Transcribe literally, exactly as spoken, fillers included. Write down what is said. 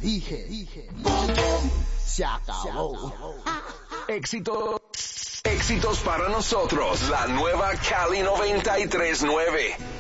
dije, dije, se acabó. Éxitos, éxitos para nosotros, la nueva Cali noventa y tres nueve.